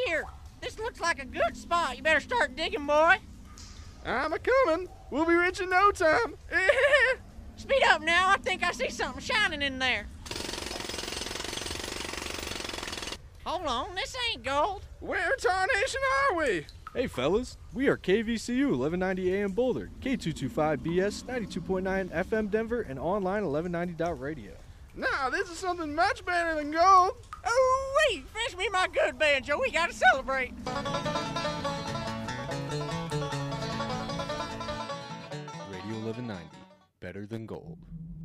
Here, this looks like a good spot. You better start digging, boy. I'm a-coming. We'll be rich in no time. Speed up now. I think I see something shining in there. Hold on, this ain't gold. Where tarnation are we? Hey fellas, we are KVCU 1190 AM Boulder, K225BS 92.9 FM Denver, and online 1190.radio. Nah, this is something much better than gold. Oh, wait, fetch me my good banjo. We gotta celebrate. Radio 1190, better than gold.